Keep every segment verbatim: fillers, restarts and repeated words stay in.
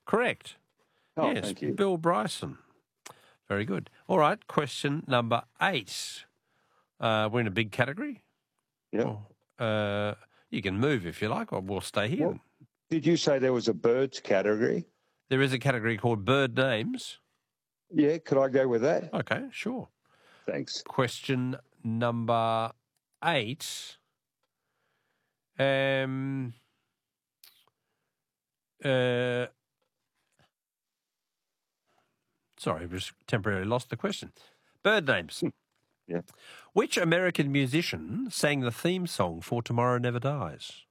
Correct. Oh, yes, thank you. Bill Bryson. Very good. All right, question number eight. Uh, we're in a big category. Yeah. Well, uh, you can move if you like, or we'll stay here. Well, did you say there was a birds category? There is a category called bird names. Yeah, could I go with that? Okay, sure. Thanks. Question number eight. Um. Uh. Sorry, I just temporarily lost the question. Bird names. Yeah. Which American musician sang the theme song for Tomorrow Never Dies?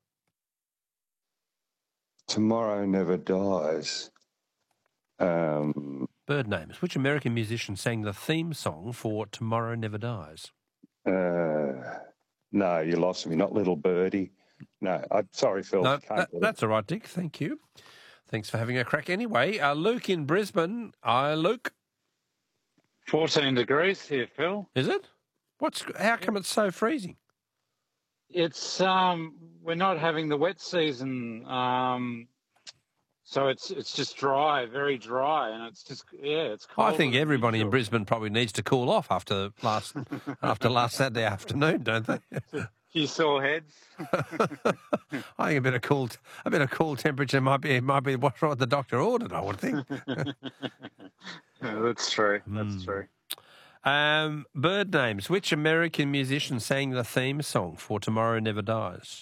Tomorrow Never Dies. Um, Bird names. Which American musician sang the theme song for Tomorrow Never Dies? uh, no, you lost me. Not Little Birdie. No, I'm sorry, Phil. No, Can't that, get it. that's all right, Dick. Thank you. Thanks for having a crack anyway. Uh, Luke in Brisbane. Hi, Luke. fourteen degrees here, Phil. Is it? What's? How come it's so freezing? It's um, we're not having the wet season, um, so it's it's just dry, very dry, and it's just yeah, it's cold. I think everybody in Brisbane probably needs to cool off after last after last Saturday afternoon, don't they? few sore heads. I think a bit of cool, a bit of cool temperature might be might be what the doctor ordered. I would think. Yeah, that's true. That's Mm. true. Um, bird names. Which American musician sang the theme song for Tomorrow Never Dies?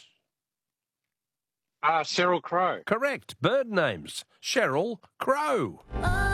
Ah, Sheryl Crow. Correct. Bird names. Sheryl Crow.